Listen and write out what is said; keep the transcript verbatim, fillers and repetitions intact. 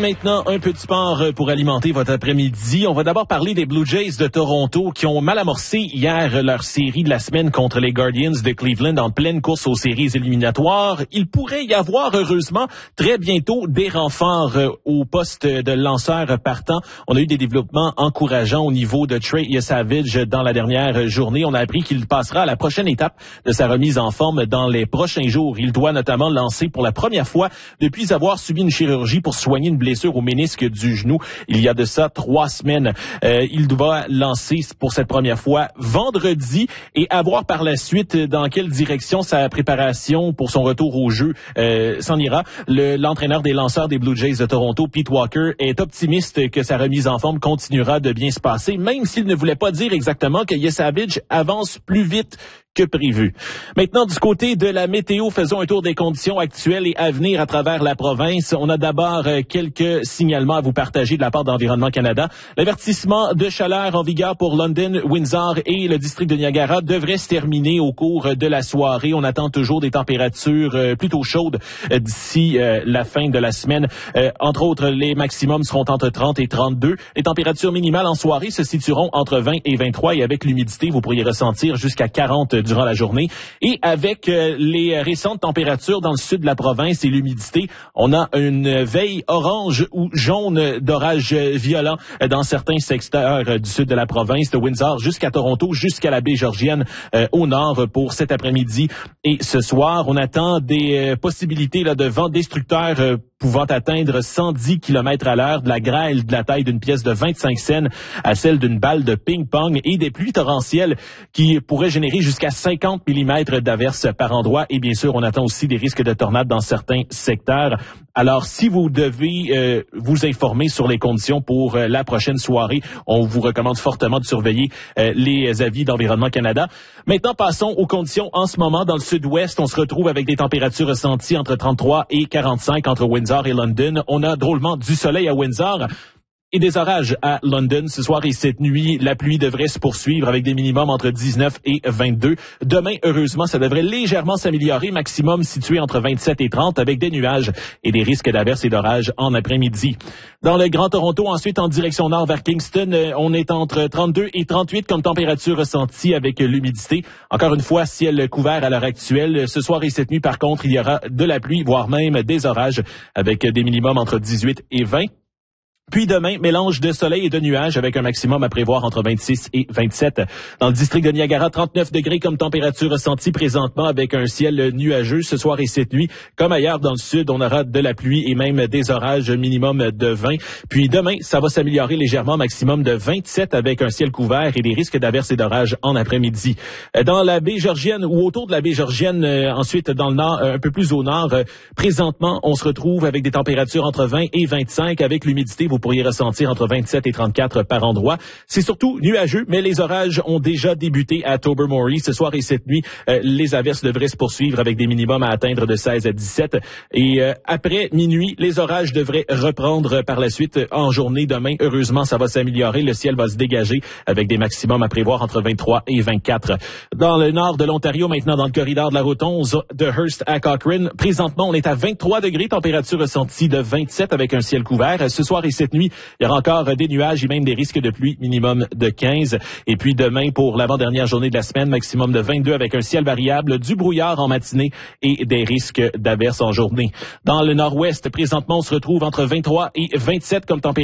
maintenant, un peu de sport pour alimenter votre après-midi. On va d'abord parler des Blue Jays de Toronto qui ont mal amorcé hier leur série de la semaine contre les Guardians de Cleveland en pleine course aux séries éliminatoires. Il pourrait y avoir, heureusement, très bientôt des renforts au poste de lanceur partant. On a eu des développements encourageants au niveau de Trey Yesavage dans la dernière journée. On a appris qu'il passera à la prochaine étape de sa remise en forme dans les prochains jours. Il doit notamment lancer pour la première fois depuis avoir subi une chirurgie pour soigner une blessure au ménisque du genou il y a de ça trois semaines. Euh, il doit lancer pour cette première fois vendredi et avoir par la suite dans quelle direction sa préparation pour son retour au jeu euh, s'en ira. Le, l'entraîneur des lanceurs des Blue Jays de Toronto, Pete Walker, est optimiste que sa remise en forme continuera de bien se passer, même s'il ne voulait pas dire exactement que Yesavage avance plus vite que prévu. Maintenant, du côté de la météo, faisons un tour des conditions actuelles et à venir à travers la province. On a d'abord quelques signalements à vous partager de la part d'Environnement Canada. L'avertissement de chaleur en vigueur pour London, Windsor et le district de Niagara devrait se terminer au cours de la soirée. On attend toujours des températures plutôt chaudes d'ici la fin de la semaine. Entre autres, les maximums seront entre trente et trente-deux. Les températures minimales en soirée se situeront entre vingt et vingt-trois et avec l'humidité, vous pourriez ressentir jusqu'à quarante durant la journée. Et avec euh, les récentes températures dans le sud de la province et l'humidité, on a une veille orange ou jaune d'orage violent dans certains secteurs du sud de la province, de Windsor jusqu'à Toronto, jusqu'à la baie Georgienne euh, au nord pour cet après-midi. Et ce soir, on attend des euh, possibilités là, de vents destructeurs euh, pouvant atteindre cent dix kilomètres à l'heure, de la grêle de la taille d'une pièce de vingt-cinq cents à celle d'une balle de ping-pong et des pluies torrentielles qui pourraient générer jusqu'à cinquante millimètres d'averses par endroit. Et bien sûr, on attend aussi des risques de tornades dans certains secteurs. Alors, si vous devez euh, vous informer sur les conditions pour euh, la prochaine soirée, on vous recommande fortement de surveiller euh, les avis d'Environnement Canada. Maintenant, passons aux conditions en ce moment. Dans le sud-ouest, on se retrouve avec des températures ressenties entre trente-trois et quarante-cinq entre Windsor et London. On a drôlement du soleil à Windsor et des orages à London. Ce soir et cette nuit, la pluie devrait se poursuivre avec des minimums entre dix-neuf et vingt-deux. Demain, heureusement, ça devrait légèrement s'améliorer, maximum situé entre vingt-sept et trente avec des nuages et des risques d'averses et d'orages en après-midi. Dans le Grand Toronto, ensuite, en direction nord vers Kingston, on est entre trente-deux et trente-huit comme température ressentie avec l'humidité. Encore une fois, ciel couvert à l'heure actuelle. Ce soir et cette nuit, par contre, il y aura de la pluie, voire même des orages avec des minimums entre dix-huit et vingt. Puis demain, mélange de soleil et de nuages avec un maximum à prévoir entre vingt-six et vingt-sept. Dans le district de Niagara, trente-neuf degrés comme température ressentie présentement avec un ciel nuageux ce soir et cette nuit. Comme ailleurs dans le sud, on aura de la pluie et même des orages minimum de vingt. Puis demain, ça va s'améliorer légèrement, maximum de vingt-sept avec un ciel couvert et des risques d'averses et d'orages en après-midi. Dans la baie Georgienne ou autour de la baie Georgienne, ensuite dans le nord, un peu plus au nord, présentement, on se retrouve avec des températures entre vingt et vingt-cinq avec l'humidité. Vous pourriez ressentir entre vingt-sept et trente-quatre par endroit. C'est surtout nuageux, mais les orages ont déjà débuté à Tobermory. Ce soir et cette nuit, euh, les averses devraient se poursuivre avec des minimums à atteindre de seize à dix-sept. Et euh, après minuit, les orages devraient reprendre par la suite en journée. Demain, heureusement, ça va s'améliorer. Le ciel va se dégager avec des maximums à prévoir entre vingt-trois et vingt-quatre. Dans le nord de l'Ontario, maintenant dans le corridor de la route onze de Hearst à Cochrane, présentement, on est à vingt-trois degrés, température ressentie de vingt-sept avec un ciel couvert. Ce soir et cette nuit, il y aura encore des nuages et même des risques de pluie, minimum de quinze. Et puis demain, pour l'avant-dernière journée de la semaine, maximum de vingt-deux avec un ciel variable, du brouillard en matinée et des risques d'averses en journée. Dans le nord-ouest, présentement, on se retrouve entre vingt-trois et vingt-sept comme température.